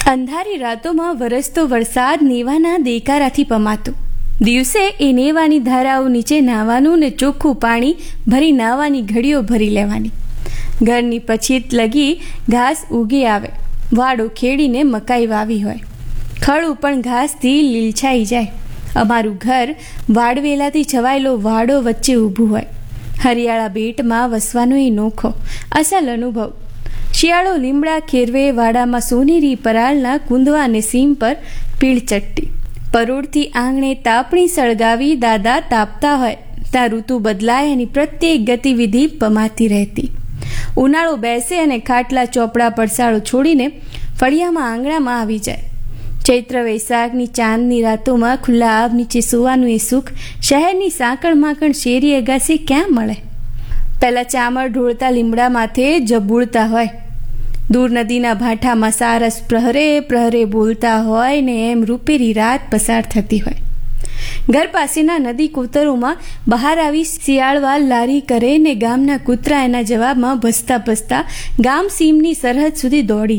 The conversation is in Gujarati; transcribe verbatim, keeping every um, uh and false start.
અંધારી રાતોમાં વરસતો વરસાદ નેવાના દેકારાથી પમાતો. દિવસે એ નેવાની ધારાઓ નીચે નાહવાનું ને ચોખ્ખું પાણી ભરી નાહવાની ઘડીઓ ભરી લેવાની. ઘરની પછીત લગી ઘાસ ઉગી આવે. વાડો ખેડીને મકાઈ વાવી હોય. ખડું પણ ઘાસથી લીલછાઈ જાય. અમારું ઘર વાડવેલાથી છવાયેલો વાડો વચ્ચે ઊભું હોય. હરિયાળા બેટમાં વસવાનો એ નોખો અસલ અનુભવ. શિયાળો લીમડા ખેરવે વાડામાં સોનેરી પરાળના કુંદવા અને સીમ પર પીળ ચટ્ટી. પરોળથી આંગણે તાપણી સળગાવી દાદા તાપતા હોય ત્યાં ઋતુ બદલાય અને પ્રત્યેક ગતિવિધિ પમાતી રહેતી. ઉનાળો બેસે અને ખાટલા ચોપડા પડસાળો છોડીને ફળિયામાં આંગણામાં આવી જાય. ચૈત્ર વૈશાખની ચાંદની રાતોમાં ખુલ્લા આબ નીચે સૂવાનું એ સુખ શહેરની સાંકળ માંકણ શેરી અગાસી ક્યાં મળે? પહેલાં ચામર ઢોળતા લીમડા માથે જબુળતા હોય. દૂર નદીના ભાંઠામાં સારસ પ્રહરે પ્રહરે બોલતા હોય ને એમ રૂપેરી રાત પસાર થતી હોય. ઘર પાસેના નદી કોતરોમાં બહાર આવી શિયાળવા લારી કરે ને ગામના કૂતરા એના જવાબમાં ભસતા ભસતા ગામ સીમની સરહદ સુધી દોડી